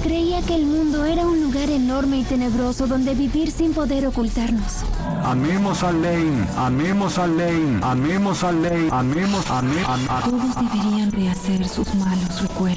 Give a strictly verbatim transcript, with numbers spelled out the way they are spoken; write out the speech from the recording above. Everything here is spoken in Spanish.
Creía que el mundo era un lugar enorme y tenebroso donde vivir sin poder ocultarnos. Amemos a Lane, amemos a Lane, amemos a Lane, amemos, amemos, amemos. Todos deberían rehacer sus malos recuerdos.